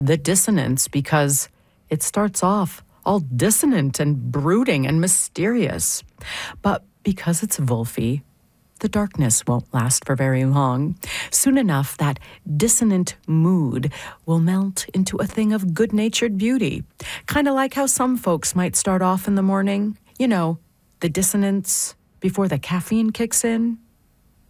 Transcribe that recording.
The dissonance, because it starts off all dissonant and brooding and mysterious. But because it's Wolfie, the darkness won't last for very long. Soon enough, that dissonant mood will melt into a thing of good-natured beauty. Kind of like how some folks might start off in the morning. You know, the dissonance before the caffeine kicks in.